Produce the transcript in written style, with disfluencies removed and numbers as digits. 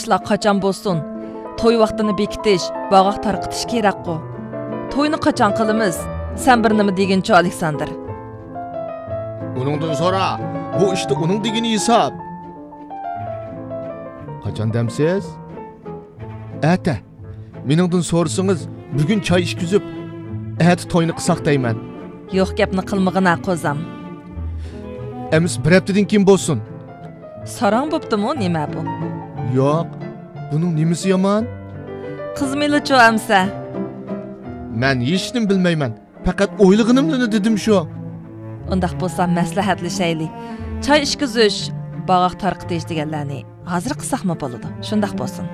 ishlar qachon bo'lsin? To'y vaqtini bekitish, bog'oq tarqitish kerak-ku. To'yni qachon qilamiz? Sen bir nima deginchi, Aleksandr? Uningdan so'ra. Bu işte uning degini hisob. Qachon demsiz? Ata. Meningdan so'rasangiz, bugun choy ichkizib, ati to'yni qilsaq deyman. Yo'q, gapni qilmag'ina qo'zam. Emis bir haftadan keyin bo'lsin. Sarang bo'ptimi, nima bu? Yo'q. Buning nimasi yomon? Qiz melichu amsa. Men hech nim bilmayman. Faqat o'ylig'inimni dedim shu. Undaq bo'lsa maslahatlashaylik. Choy ichkizish, bog'oq tarqitish deganlarni hozir qilsaqmi bo'ladi? Shundaq bo'lsin.